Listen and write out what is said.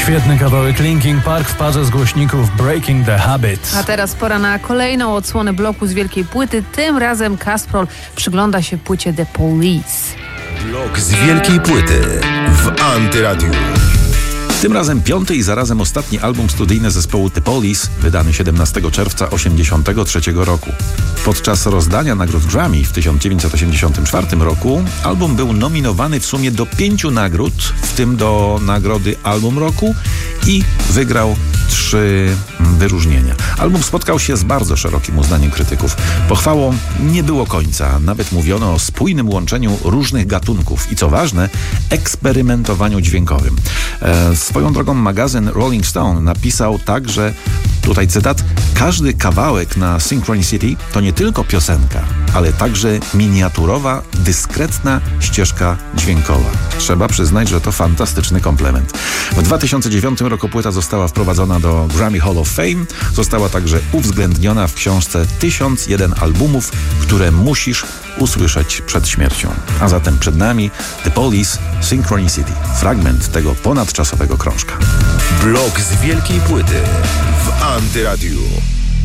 Świetny kawałek Linkin Park w parze z głośników Breaking the Habit. A teraz pora na kolejną odsłonę bloku z wielkiej płyty. Tym razem Kasprol przygląda się płycie The Police. Blok z wielkiej płyty w Antyradiu. Tym razem piąty i zarazem ostatni album studyjny zespołu The Police, wydany 17 czerwca 1983 roku. Podczas rozdania nagród Grammy w 1984 roku album był nominowany w sumie do 5 nagród, w tym do nagrody Album Roku, i wygrał 3 wyróżnienia. Album spotkał się z bardzo szerokim uznaniem krytyków. Pochwałom nie było końca. Nawet mówiono o spójnym łączeniu różnych gatunków i, co ważne, eksperymentowaniu dźwiękowym. Swoją drogą magazyn Rolling Stone napisał tak, że, tutaj cytat, każdy kawałek na Synchronicity to nie tylko piosenka, ale także miniaturowa, dyskretna ścieżka dźwiękowa. Trzeba przyznać, że to fantastyczny komplement. W 2009 roku płyta została wprowadzona do Grammy Hall of Fame. Została także uwzględniona w książce 1001 albumów, które musisz usłyszeć przed śmiercią. A zatem przed nami The Police, Synchronicity. Fragment tego ponadczasowego krążka. Blok z wielkiej płyty w Antyradiu.